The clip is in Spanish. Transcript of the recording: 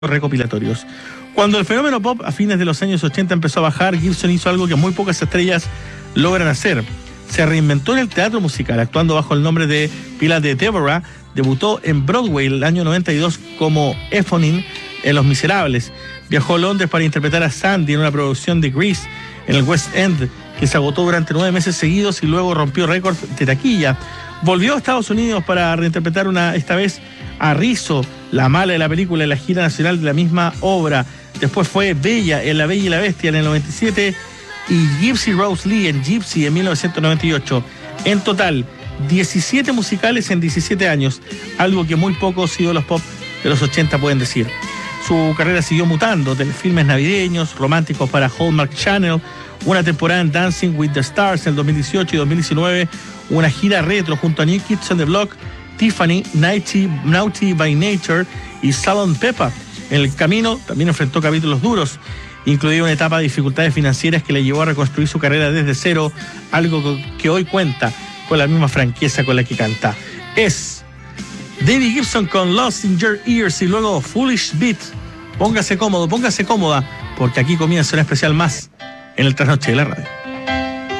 recopilatorios. Cuando el fenómeno pop a fines de los años 80 empezó a bajar, Gibson hizo algo que muy pocas estrellas logran hacer. Se reinventó en el teatro musical, actuando bajo el nombre de Pila de Deborah. Debutó en Broadway el año 92 como Ephonine en Los Miserables. Viajó a Londres para interpretar a Sandy en una producción de Grease en el West End, que se agotó durante 9 meses seguidos y luego rompió récords de taquilla. Volvió a Estados Unidos para reinterpretar esta vez a Rizzo, la mala de la película, en la gira nacional de la misma obra. Después fue Bella en La Bella y la Bestia en el 97 y Gypsy Rose Lee en Gypsy en 1998. En total, 17 musicales en 17 años, algo que muy pocos ídolos pop de los 80 pueden decir. Su carrera siguió mutando, telefilmes navideños, románticos para Hallmark Channel, una temporada en Dancing with the Stars en 2018 y 2019, una gira retro junto a New Kids on the Block, Tiffany, Naughty by Nature y Salt & Pepper. En el camino también enfrentó capítulos duros, incluida una etapa de dificultades financieras que le llevó a reconstruir su carrera desde cero, algo que hoy cuenta con la misma franqueza con la que canta. Es Debbie Gibson con Lost in Your Ears y luego Foolish Beat. Póngase cómodo, póngase cómoda, porque aquí comienza un especial más en el Trasnoche de la Radio.